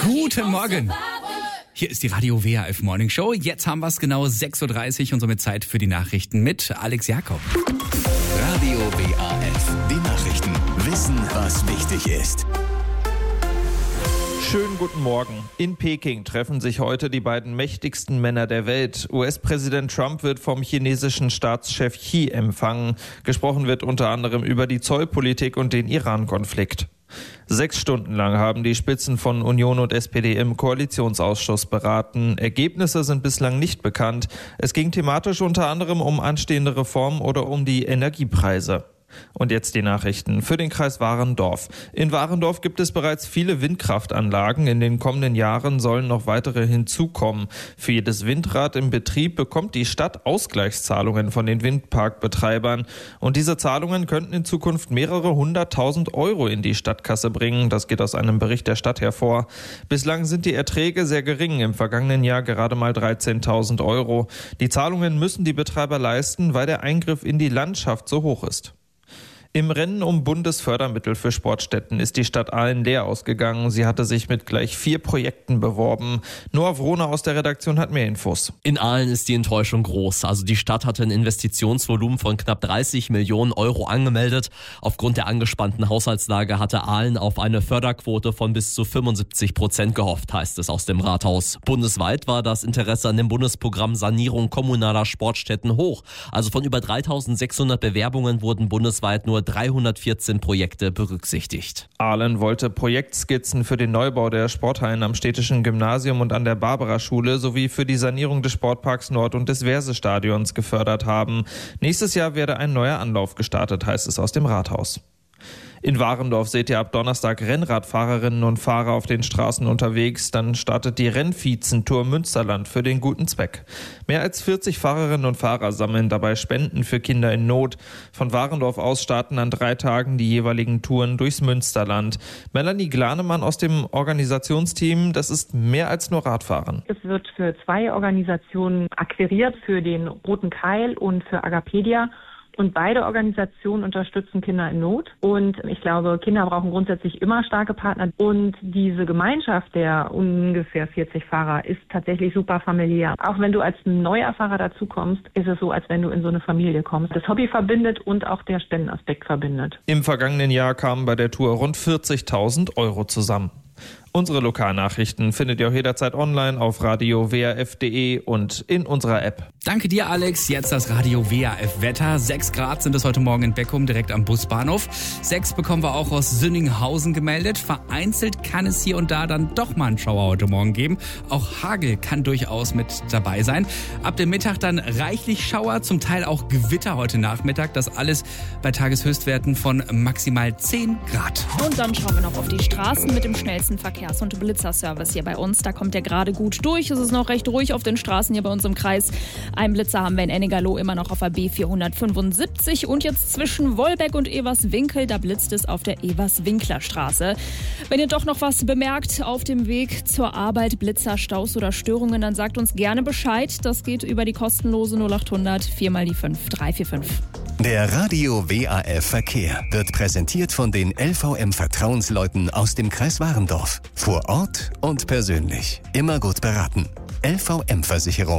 Guten Morgen. Hier ist die Radio WAF Morning Show. Jetzt haben wir es genau 6.30 Uhr und somit Zeit für die Nachrichten mit Alex Jakob. Radio WAF, die Nachrichten. Wissen, was wichtig ist. Schönen guten Morgen. In Peking treffen sich heute die beiden mächtigsten Männer der Welt. US-Präsident Trump wird vom chinesischen Staatschef Xi empfangen. Gesprochen wird unter anderem über die Zollpolitik und den Iran-Konflikt. 6 Stunden lang haben die Spitzen von Union und SPD im Koalitionsausschuss beraten. Ergebnisse sind bislang nicht bekannt. Es ging thematisch unter anderem um anstehende Reformen oder um die Energiepreise. Und jetzt die Nachrichten für den Kreis Warendorf. In Warendorf gibt es bereits viele Windkraftanlagen. In den kommenden Jahren sollen noch weitere hinzukommen. Für jedes Windrad im Betrieb bekommt die Stadt Ausgleichszahlungen von den Windparkbetreibern. Und diese Zahlungen könnten in Zukunft mehrere 100.000 Euro in die Stadtkasse bringen. Das geht aus einem Bericht der Stadt hervor. Bislang sind die Erträge sehr gering. Im vergangenen Jahr gerade mal 13.000 Euro. Die Zahlungen müssen die Betreiber leisten, weil der Eingriff in die Landschaft so hoch ist. Im Rennen um Bundesfördermittel für Sportstätten ist die Stadt Aalen leer ausgegangen. Sie hatte sich mit gleich 4 Projekten beworben. Noah Wrone aus der Redaktion hat mehr Infos. In Aalen ist die Enttäuschung groß. Also die Stadt hatte ein Investitionsvolumen von knapp 30 Millionen Euro angemeldet. Aufgrund der angespannten Haushaltslage hatte Aalen auf eine Förderquote von bis zu 75% gehofft, heißt es aus dem Rathaus. Bundesweit war das Interesse an dem Bundesprogramm Sanierung kommunaler Sportstätten hoch. Also von über 3.600 Bewerbungen wurden bundesweit nur 314 Projekte berücksichtigt. Aalen wollte Projektskizzen für den Neubau der Sporthallen am Städtischen Gymnasium und an der Barbara-Schule sowie für die Sanierung des Sportparks Nord und des Verse-Stadions gefördert haben. Nächstes Jahr werde ein neuer Anlauf gestartet, heißt es aus dem Rathaus. In Warendorf seht ihr ab Donnerstag Rennradfahrerinnen und Fahrer auf den Straßen unterwegs. Dann startet die Rennvizen-Tour Münsterland für den guten Zweck. Mehr als 40 Fahrerinnen und Fahrer sammeln dabei Spenden für Kinder in Not. Von Warendorf aus starten an 3 Tagen die jeweiligen Touren durchs Münsterland. Melanie Glanemann aus dem Organisationsteam, das ist mehr als nur Radfahren. Es wird für 2 Organisationen akquiriert, für den Roten Keil und für Agapedia. Und beide Organisationen unterstützen Kinder in Not. Und ich glaube, Kinder brauchen grundsätzlich immer starke Partner. Und diese Gemeinschaft der ungefähr 40 Fahrer ist tatsächlich super familiär. Auch wenn du als neuer Fahrer dazukommst, ist es so, als wenn du in so eine Familie kommst. Das Hobby verbindet und auch der Spendenaspekt verbindet. Im vergangenen Jahr kamen bei der Tour rund 40.000 Euro zusammen. Unsere Lokalnachrichten findet ihr auch jederzeit online auf radio-waf.de und in unserer App. Danke dir, Alex. Jetzt das Radio WAF Wetter. 6 Grad sind es heute Morgen in Beckum, direkt am Busbahnhof. 6 bekommen wir auch aus Sünninghausen gemeldet. Vereinzelt kann es hier und da dann doch mal einen Schauer heute Morgen geben. Auch Hagel kann durchaus mit dabei sein. Ab dem Mittag dann reichlich Schauer, zum Teil auch Gewitter heute Nachmittag. Das alles bei Tageshöchstwerten von maximal 10 Grad. Und dann schauen wir noch auf die Straßen mit dem schnellsten Verkehrs- und Blitzerservice hier bei uns. Da kommt der gerade gut durch. Es ist noch recht ruhig auf den Straßen hier bei uns im Kreis. Einen Blitzer haben wir in Ennegerloh immer noch auf der B475 und jetzt zwischen Wolbeck und Everswinkel, da blitzt es auf der Evers-Winkler-Straße. Wenn ihr doch noch was bemerkt auf dem Weg zur Arbeit, Blitzer, Staus oder Störungen, dann sagt uns gerne Bescheid. Das geht über die kostenlose 0800 4 mal die 5 345. Der Radio WAF Verkehr wird präsentiert von den LVM-Vertrauensleuten aus dem Kreis Warendorf. Vor Ort und persönlich. Immer gut beraten. LVM-Versicherung.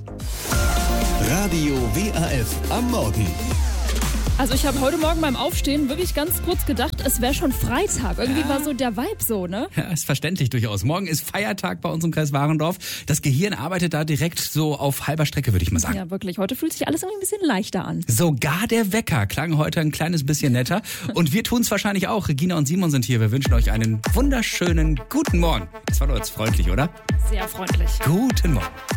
Radio WAF am Morgen. Also ich habe heute Morgen beim Aufstehen wirklich ganz kurz gedacht, es wäre schon Freitag. Irgendwie war so der Vibe so, ne? Ja, ist verständlich durchaus. Morgen ist Feiertag bei uns im Kreis Warendorf. Das Gehirn arbeitet da direkt so auf halber Strecke, würde ich mal sagen. Ja, wirklich. Heute fühlt sich alles irgendwie ein bisschen leichter an. Sogar der Wecker klang heute ein kleines bisschen netter. Und wir tun es wahrscheinlich auch. Regina und Simon sind hier. Wir wünschen euch einen wunderschönen guten Morgen. Das war doch jetzt freundlich, oder? Sehr freundlich. Guten Morgen.